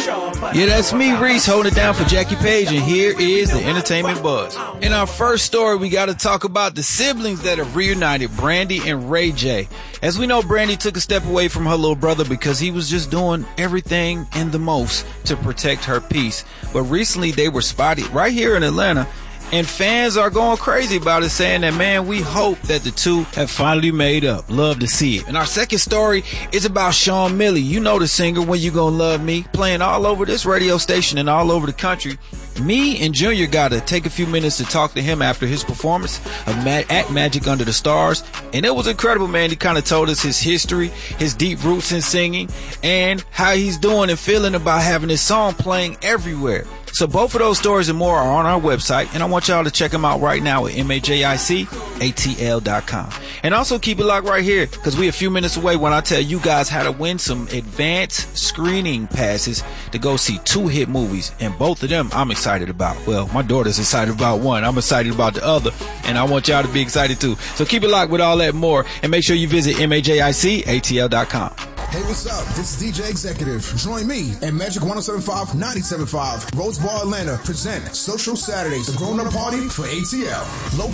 Yeah, that's me, Reese, holding it down for Jackie Page, and here is the Entertainment Buzz. In our first story, we got to talk about the siblings that have reunited, Brandy and Ray J. As we know, Brandy took a step away from her little brother because he was just doing everything and the most to protect her peace. But recently, they were spotted right here in Atlanta, and fans are going crazy about it, saying that, man, we hope that the two have finally made up. Love to see it. And our second story is about Sean Milley. You know the singer, When You Gonna Love Me, playing all over this radio station and all over the country. Me and Junior got to take a few minutes to talk to him after his performance of at Magic Under the Stars. And it was incredible, man. He kind of told us his history, his deep roots in singing, and how he's doing and feeling about having his song playing everywhere. So both of those stories and more are on our website, and I want y'all to check them out right now at MAJICATL.com. And also keep it locked right here, because we're a few minutes away when I tell you guys how to win some advanced screening passes to go see 2 hit movies, and both of them I'm excited about. Well, my daughter's excited about one. I'm excited about the other, and I want y'all to be excited too. So keep it locked with all that and more, and make sure you visit MAJICATL.com. Hey, what's up? This is DJ Executive. Join me and Magic 107.5, 97.5, Rose Bar Atlanta present Social Saturdays, a grown-up party for ATL. Low